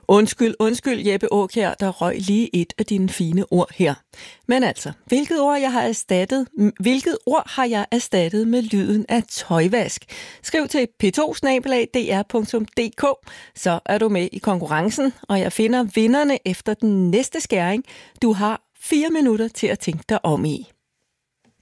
Undskyld, Jeppe Aakjær, der røg lige et af dine fine ord her. Men altså, hvilket ord har jeg erstattet med lyden af tøjvask? Skriv til p2@dr.dk, så er du med i konkurrencen, og jeg finder vinderne efter den næste skæring. Du har 4 minutter til at tænke dig om i.